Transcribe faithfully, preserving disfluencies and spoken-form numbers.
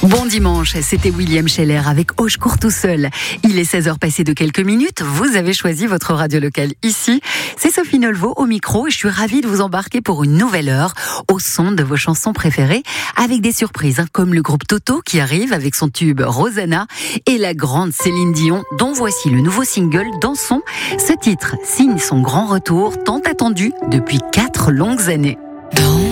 Bon dimanche, c'était William Scheller avec Au je cours tout seul. Il est seize heures passées de quelques minutes, vous avez choisi votre radio locale ici. C'est Sophie Nolvo au micro et je suis ravie de vous embarquer pour une nouvelle heure au son de vos chansons préférées avec des surprises hein, comme le groupe Toto qui arrive avec son tube Rosanna et la grande Céline Dion dont voici le nouveau single Dansons. Ce titre signe son grand retour tant attendu depuis quatre longues années.